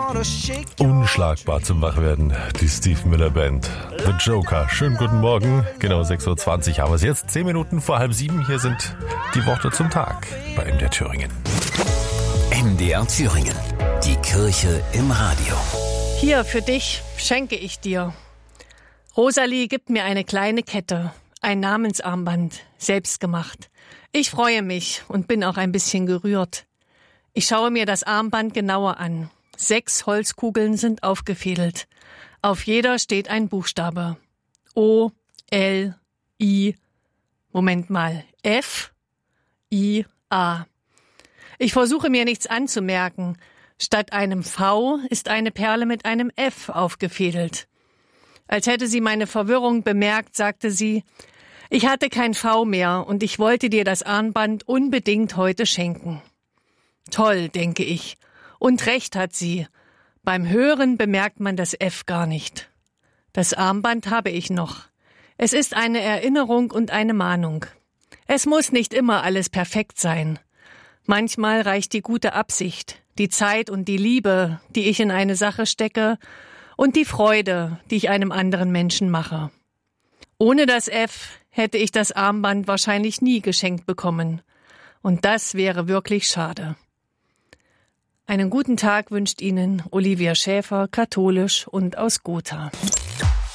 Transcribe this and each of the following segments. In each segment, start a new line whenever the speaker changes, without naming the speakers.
Unschlagbar zum Wachwerden, die Steve Miller Band. The Joker. Schönen guten Morgen. Genau 6.20 Uhr haben wir es jetzt. 10 Minuten vor 6:30. Hier sind die Worte zum Tag bei MDR Thüringen.
MDR Thüringen. Die Kirche im Radio.
Hier, für dich schenke ich dir. Rosalie gibt mir eine kleine Kette, ein Namensarmband, selbst gemacht. Ich freue mich und bin auch ein bisschen gerührt. Ich schaue mir das Armband genauer an. 6 Holzkugeln sind aufgefädelt. Auf jeder steht ein Buchstabe. O, L, I, Moment mal, F, I, A. Ich versuche mir nichts anzumerken. Statt einem V ist eine Perle mit einem F aufgefädelt. Als hätte sie meine Verwirrung bemerkt, sagte sie, ich hatte kein V mehr und ich wollte dir das Armband unbedingt heute schenken. Toll, denke ich. Und recht hat sie. Beim Hören bemerkt man das F gar nicht. Das Armband habe ich noch. Es ist eine Erinnerung und eine Mahnung. Es muss nicht immer alles perfekt sein. Manchmal reicht die gute Absicht, die Zeit und die Liebe, die ich in eine Sache stecke, und die Freude, die ich einem anderen Menschen mache. Ohne das F hätte ich das Armband wahrscheinlich nie geschenkt bekommen. Und das wäre wirklich schade. Einen guten Tag wünscht Ihnen Olivia Schäfer, katholisch und aus Gotha.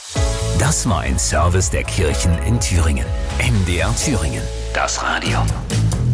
Das war ein Service der Kirchen in Thüringen. MDR Thüringen. Das Radio.